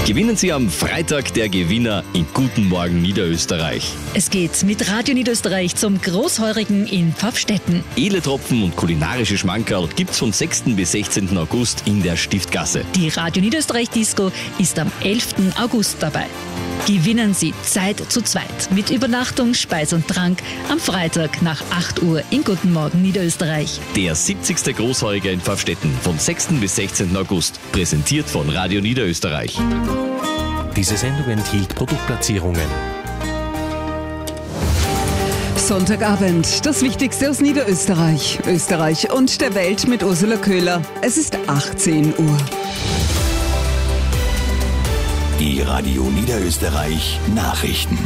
Gewinnen Sie am Freitag der Gewinner in Guten Morgen Niederösterreich. Es geht mit Radio Niederösterreich zum Großheurigen in Pfaffstätten. Edle Tropfen und kulinarische Schmankerl gibt's von 6. bis 16. August in der Stiftgasse. Die Radio Niederösterreich Disco ist am 11. August dabei. Gewinnen Sie Zeit zu zweit mit Übernachtung, Speis und Trank am Freitag nach 8 Uhr in Guten Morgen Niederösterreich. Der 70. Großheuriger in Pfaffstätten vom 6. bis 16. August. Präsentiert von Radio Niederösterreich. Diese Sendung enthielt Produktplatzierungen. Sonntagabend, das Wichtigste aus Niederösterreich, Österreich und der Welt mit Ursula Köhler. Es ist 18 Uhr. Die Radio Niederösterreich Nachrichten.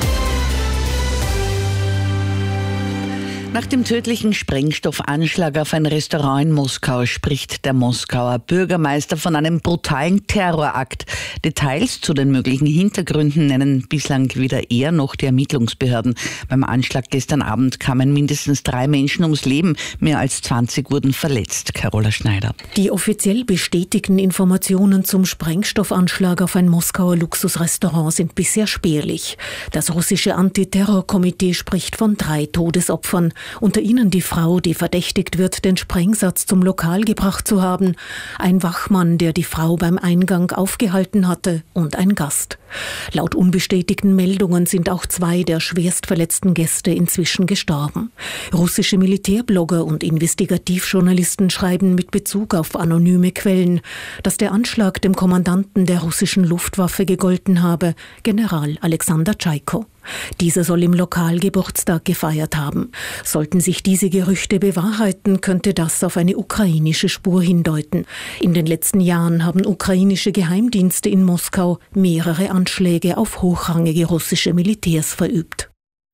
Nach dem tödlichen Sprengstoffanschlag auf ein Restaurant in Moskau spricht der Moskauer Bürgermeister von einem brutalen Terrorakt. Details zu den möglichen Hintergründen nennen bislang weder er noch die Ermittlungsbehörden. Beim Anschlag gestern Abend kamen mindestens 3 Menschen ums Leben, mehr als 20 wurden verletzt. Carola Schneider. Die offiziell bestätigten Informationen zum Sprengstoffanschlag auf ein Moskauer Luxusrestaurant sind bisher spärlich. Das russische Antiterrorkomitee spricht von 3 Todesopfern. Unter ihnen die Frau, die verdächtigt wird, den Sprengsatz zum Lokal gebracht zu haben, ein Wachmann, der die Frau beim Eingang aufgehalten hatte, und ein Gast. Laut unbestätigten Meldungen sind auch 2 der schwerst verletzten Gäste inzwischen gestorben. Russische Militärblogger und Investigativjournalisten schreiben mit Bezug auf anonyme Quellen, dass der Anschlag dem Kommandanten der russischen Luftwaffe gegolten habe, General Alexander Tschaiko. Dieser soll im Lokal Geburtstag gefeiert haben. Sollten sich diese Gerüchte bewahrheiten, könnte das auf eine ukrainische Spur hindeuten. In den letzten Jahren haben ukrainische Geheimdienste in Moskau mehrere Anschläge auf hochrangige russische Militärs verübt.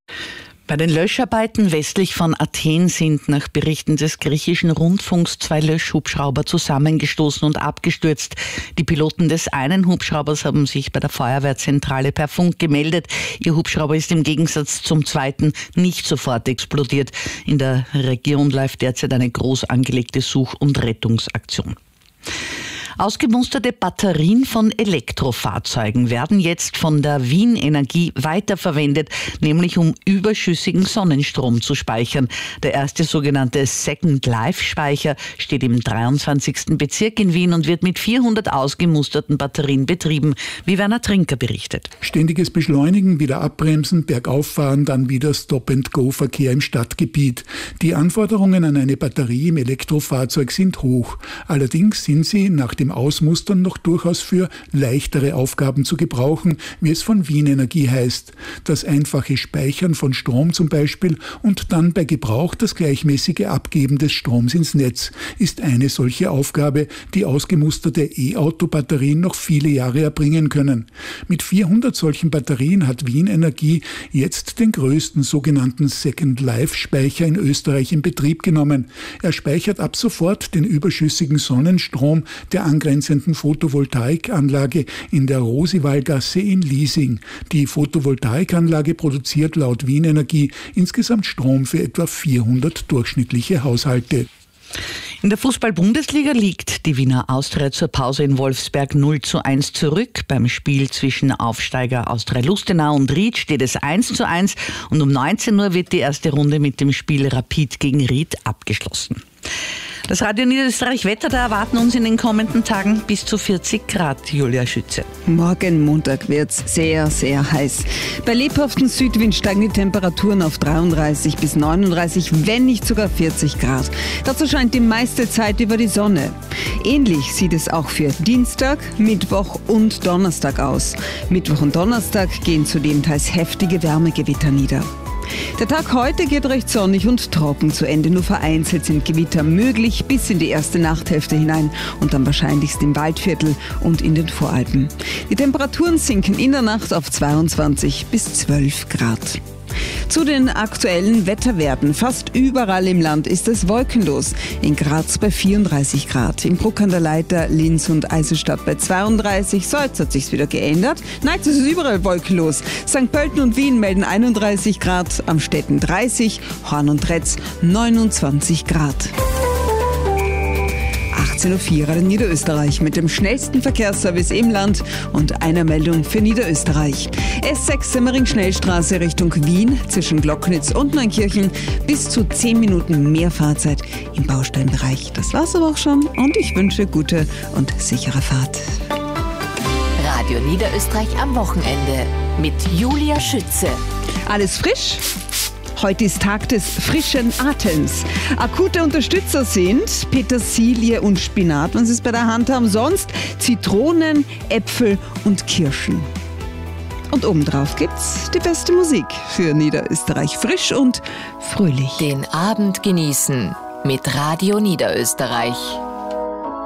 Bei den Löscharbeiten westlich von Athen sind nach Berichten des griechischen Rundfunks 2 Löschhubschrauber zusammengestoßen und abgestürzt. Die Piloten des einen Hubschraubers haben sich bei der Feuerwehrzentrale per Funk gemeldet. Ihr Hubschrauber ist im Gegensatz zum zweiten nicht sofort explodiert. In der Region läuft derzeit eine groß angelegte Such- und Rettungsaktion. Ausgemusterte Batterien von Elektrofahrzeugen werden jetzt von der Wien Energie weiterverwendet, nämlich um überschüssigen Sonnenstrom zu speichern. Der erste sogenannte Second Life Speicher steht im 23. Bezirk in Wien und wird mit 400 ausgemusterten Batterien betrieben, wie Werner Trinker berichtet. Ständiges Beschleunigen, wieder abbremsen, bergauffahren, dann wieder Stop-and-Go-Verkehr im Stadtgebiet. Die Anforderungen an eine Batterie im Elektrofahrzeug sind hoch. Allerdings sind sie nach dem Ausmustern noch durchaus für leichtere Aufgaben zu gebrauchen, wie es von Wien Energie heißt. Das einfache Speichern von Strom zum Beispiel und dann bei Gebrauch das gleichmäßige Abgeben des Stroms ins Netz ist eine solche Aufgabe, die ausgemusterte E-Auto-Batterien noch viele Jahre erbringen können. Mit 400 solchen Batterien hat Wien Energie jetzt den größten sogenannten Second Life Speicher in Österreich in Betrieb genommen. Er speichert ab sofort den überschüssigen Sonnenstrom der angrenzenden Photovoltaikanlage in der Rosiwallgasse in Liesing. Die Photovoltaikanlage produziert laut Wien Energie insgesamt Strom für etwa 400 durchschnittliche Haushalte. In der Fußball-Bundesliga liegt die Wiener Austria zur Pause in Wolfsberg 0:1 zurück. Beim Spiel zwischen Aufsteiger Austria Lustenau und Ried steht es 1:1 und um 19 Uhr wird die erste Runde mit dem Spiel Rapid gegen Ried abgeschlossen. Das Radio Niederösterreich Wetter, da erwarten uns in den kommenden Tagen bis zu 40 Grad, Julia Schütze. Morgen Montag wird's sehr, sehr heiß. Bei lebhaftem Südwind steigen die Temperaturen auf 33 bis 39, wenn nicht sogar 40 Grad. Dazu scheint die meiste Zeit über die Sonne. Ähnlich sieht es auch für Dienstag, Mittwoch und Donnerstag aus. Mittwoch und Donnerstag gehen zudem teils heftige Wärmegewitter nieder. Der Tag heute geht recht sonnig und trocken zu Ende. Nur vereinzelt sind Gewitter möglich bis in die erste Nachthälfte hinein und am wahrscheinlichsten im Waldviertel und in den Voralpen. Die Temperaturen sinken in der Nacht auf 22 bis 12 Grad. Zu den aktuellen Wetterwerten. Fast überall im Land ist es wolkenlos. In Graz bei 34 Grad, in Bruck an der Leiter, Linz und Eisenstadt bei 32. So, jetzt hat sich's wieder geändert. Nein, es ist überall wolkenlos. St. Pölten und Wien melden 31 Grad, Amstetten 30, Horn und Retz 29 Grad. 18 16.04 Uhr in Niederösterreich mit dem schnellsten Verkehrsservice im Land und einer Meldung für Niederösterreich. S6 Semmering-Schnellstraße Richtung Wien zwischen Glocknitz und Neunkirchen bis zu 10 Minuten mehr Fahrzeit im Baustellenbereich. Das war's aber auch schon und ich wünsche gute und sichere Fahrt. Radio Niederösterreich am Wochenende mit Julia Schütze. Alles frisch? Heute ist Tag des frischen Atems. Akute Unterstützer sind Petersilie und Spinat, wenn Sie es bei der Hand haben. Sonst Zitronen, Äpfel und Kirschen. Und obendrauf gibt's die beste Musik für Niederösterreich. Frisch und fröhlich. Den Abend genießen mit Radio Niederösterreich.